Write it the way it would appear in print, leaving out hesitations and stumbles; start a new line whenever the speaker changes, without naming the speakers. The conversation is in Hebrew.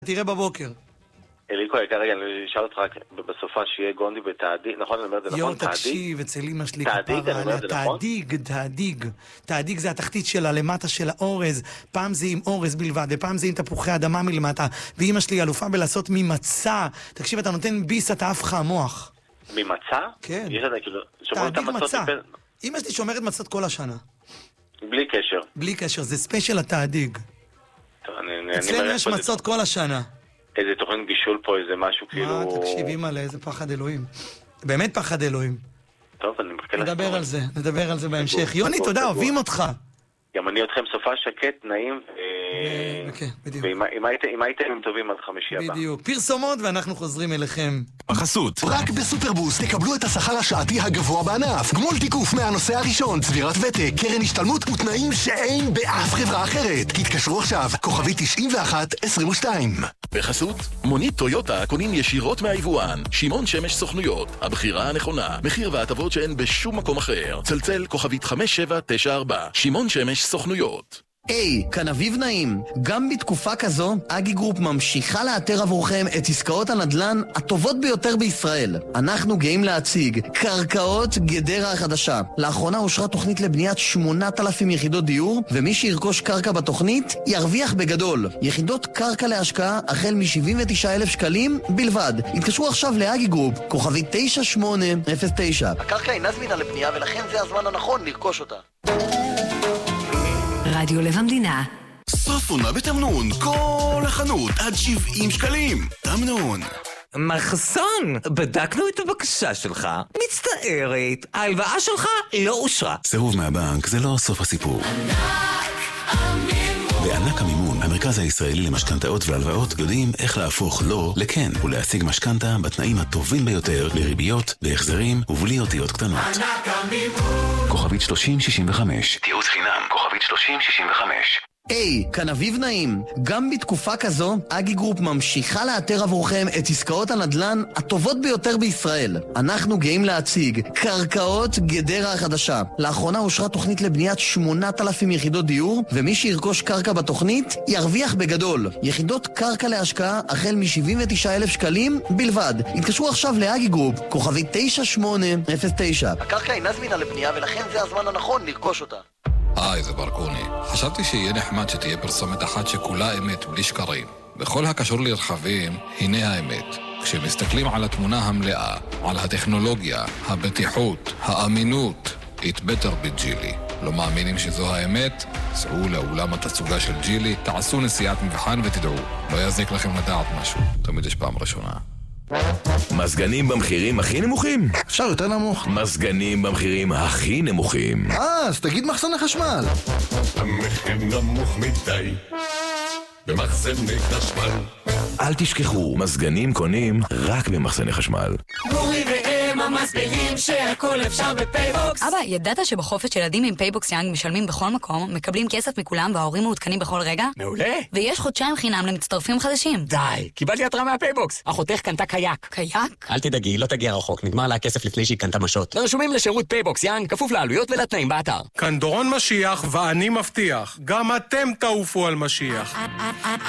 תראה בבוקר.
אליקו, רגע, אני אשאל אותך רק בסופה שיהיה גונדי בתעדיג, נכון? אני אומר את זה נכון?
תקשיב, אצל אמא שלי
תעדיג, אני אומר את זה נכון?
תעדיג זה התחתית שלה, למטה של האורז. פעם זה עם אורז בלבד, ופעם זה עם תפוחי אדמה מלמטה. ואמא שלי אלופה בלעשות ממצה. תקשיב, אתה נותן ביס, אתה אף לך המוח.
ממצה?
כן.
תעדיג
מצה. אמא שלי שומרת מצות כל השנה.
בלי קשר.
בלי קשר, זה ספיישל התעדיג. אצלנו יש מצות כל השנה.
איזה תוכנית בישול פה, איזה משהו כאילו...
מה, תקשיב, אמא, לאיזה פחד אלוהים. באמת פחד אלוהים.
טוב, אני מחכה לך.
נדבר על זה בהמשך. יוני, תודה, אוהבים אותך.
גם אני אתכם סופה שקט, נעים,
כן, בדיוק.
ואם הייתם טובים עד חמישי הבא.
בדיוק. פרסומות ואנחנו חוזרים אליכם.
בחסות. רק בסופרבוסט תקבלו את השכר השעתי הגבוה בענף. גמול תיקוף מהנושא הראשון, צבירת ותק, קרן השתלמות ותנאים שאין באף חברה אחרת. התקשרו עכשיו, כוכבי 9122.
בחסות, מונית טויוטה קונים ישירות מהיבואן. שמעון שמש סוכנויות, הבחירה הנכונה. מחיר והטבות שאין בשום מקום אחר. צלצל כוכבית 5794. שמעון שמש סוכנויות.
היי, כאן אביב נעים. גם בתקופה כזו, אגי גרופ ממשיכה לאתר עבורכם את עסקאות הנדל"ן הטובות ביותר בישראל. אנחנו גאים להציג קרקעות גדרה החדשה. לאחרונה אושרה תוכנית לבניית 8,000 יחידות דיור, ומי שירכוש קרקע בתוכנית ירוויח בגדול. יחידות קרקע להשקעה החל מ-79,000 שקלים בלבד. התקשרו עכשיו לאגי גרופ, כוכבי 9809. הקרקע אינה זמינה לבנייה ולכן זה הזמן הנכון לרכוש אותה.
רדיו לב המדינה.
סוף עונה בתמנון, כל החנות עד 70 שקלים. תמנון.
מחסון, בדקנו את הבקשה שלך. מצטערת, ההלוואה שלך לא אושרה.
סירוב מהבנק זה לא סוף הסיפור. בענק המימון, המרכז הישראלי למשכנתאות והלוואות יודעים איך להפוך לא לכן ולהשיג משכנתה בתנאים הטובים ביותר, לריביות, בהחזרים ובלי אותיות קטנות. ענק המימון. כוכבית 3065. תיעוץ חינם, כוכבית 3065.
היי, כאן אביב נעים. גם בתקופה כזו, אגי גרופ ממשיכה לאתר עבורכם את עסקאות הנדל"ן הטובות ביותר בישראל. אנחנו גאים להציג קרקעות גדרה החדשה. לאחרונה אושרה תוכנית לבניית 8,000 יחידות דיור, ומי שירכוש קרקע בתוכנית ירוויח בגדול. יחידות קרקע להשקעה החל מ-79,000 שקלים בלבד. התקשרו עכשיו לאגי גרופ, כוכבי 9809. הקרקע אינה זמינה לבנייה ולכן זה הזמן הנכון לרכוש אותה.
היי, זה ברקוני. חשבתי שיהיה נחמד שתהיה פרסומת אחת שכולה אמת בלי שקרים. בכל הקשור לרכבים, הנה האמת. כשמסתכלים על התמונה המלאה, על הטכנולוגיה, הבטיחות, האמינות, it better be ג'ילי. לא מאמינים שזו האמת? סעו לאולם התצוגה של ג'ילי, תעשו נסיעת מבחן ותדעו. לא יזיק לכם לדעת משהו. תמיד יש פעם ראשונה.
מזגנים במחירים הכי נמוכים?
אפשר יותר נמוך.
מזגנים במחירים הכי נמוכים.
אז תגיד מחסני חשמל.
המחיר נמוך מדי במחסני חשמל.
אל תשכחו, מזגנים קונים רק במחסני חשמל.
גורי והם המסבירים שהכל אפשר בפייבוקס.
אבא, ידעת שבחופש ילדים עם פייבוקס יאנג משלמים בכל מקום, מקבלים כסף מכולם וההורים מעודכנים בכל רגע?
מעולה.
ויש חודשיים חינם למצטרפים חדשים.
די, קיבלתי התראה מהפייבוקס. אחותך קנתה קייק.
קייק?
אל תדאגי, לא תגיע רחוק, נגמר לה הכסף לפני שהיא קנתה משות. רשומים לשירות פייבוקס יאנג, כפוף לעלויות ולתנאים באתר.
כאן דורון משיח ואני מבטיח, גם אתם תעופו על משיח.